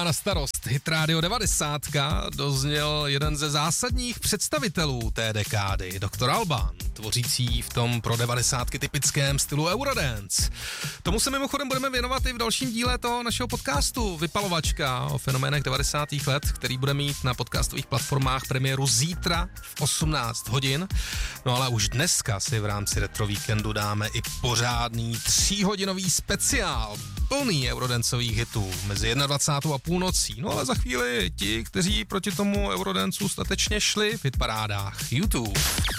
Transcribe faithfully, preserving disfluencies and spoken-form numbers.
Na starost Hit Radio devadesát dozněl jeden ze zásadních představitelů té dekády, doktor Alban, tvořící v tom pro devadesátky typickém stylu Eurodance. Tomu se mimochodem budeme věnovat i v dalším díle toho našeho podcastu Vypalovačka o fenoménech devadesátých let, který bude mít na podcastových platformách premiéru zítra v osmnáct hodin. No ale už dneska si v rámci Retro Víkendu dáme i pořádný tříhodinový speciál plný eurodancových hitů mezi dvacátou jedninou a půlnocí. No ale za chvíli ti, kteří proti tomu eurodancu statečně šli v hitparádách YouTube.